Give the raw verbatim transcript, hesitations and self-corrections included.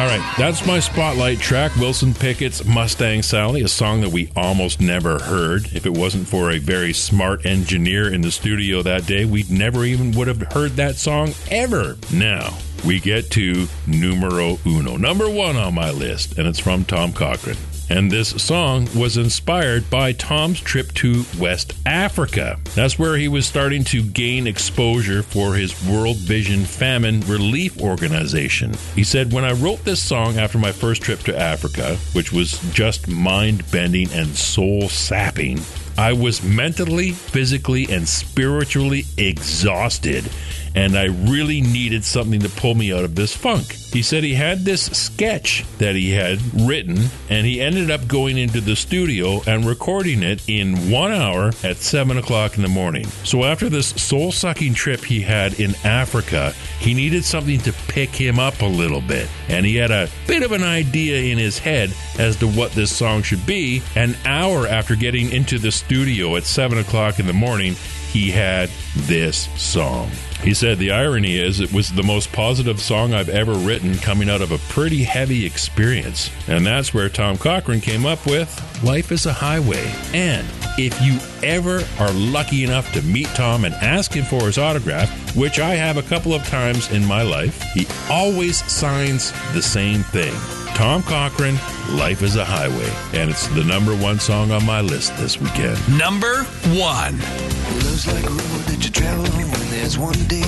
right, that's my spotlight track, Wilson Pickett's Mustang Sally, a song that we almost never heard. If it wasn't for a very smart engineer in the studio that day, we never even would have heard that song ever. Now, we get to numero uno, number one on my list, and it's from Tom Cochrane. And this song was inspired by Tom's trip to West Africa. That's where he was starting to gain exposure for his World Vision Famine Relief Organization. He said, when I wrote this song after my first trip to Africa, which was just mind-bending and soul-sapping, I was mentally, physically, and spiritually exhausted, and I really needed something to pull me out of this funk. He said he had this sketch that he had written, and he ended up going into the studio and recording it in one hour at seven o'clock in the morning. So after this soul-sucking trip he had in Africa, he needed something to pick him up a little bit, and he had a bit of an idea in his head as to what this song should be. An hour after getting into the studio at seven o'clock in the morning, he had this song. He said, the irony is it was the most positive song I've ever written, coming out of a pretty heavy experience. And that's where Tom Cochrane came up with Life is a Highway. And if you ever are lucky enough to meet Tom and ask him for his autograph, which I have a couple of times in my life, he always signs the same thing. Tom Cochrane, Life is a Highway. And it's the number one song on my list this weekend. Number one. Love's like a road that you travel on. There's one day